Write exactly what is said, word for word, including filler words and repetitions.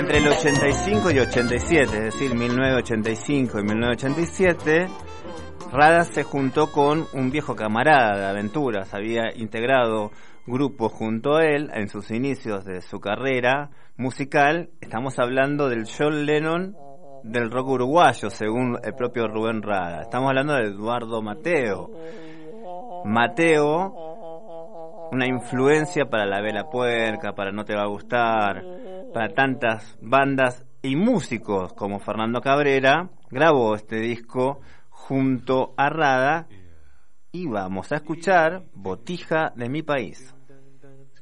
Entre el ochenta y cinco y ochenta y siete, es decir, mil novecientos ochenta y cinco y mil novecientos ochenta y siete, Rada se juntó con un viejo camarada de aventuras. Había integrado grupos junto a él en sus inicios de su carrera musical. Estamos hablando del John Lennon del rock uruguayo, según el propio Rubén Rada. Estamos hablando de Eduardo Mateo. Mateo, una influencia para La Vela Puerca, para No Te Va a Gustar, para tantas bandas y músicos como Fernando Cabrera, grabó este disco junto a Rada y vamos a escuchar Botija de mi país.